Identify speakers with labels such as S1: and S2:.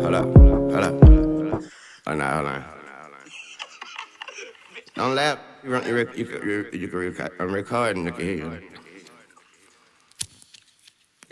S1: Hold up, hold up. Oh, no, hold on. Don't laugh. You can record. I'm recording. Look at here.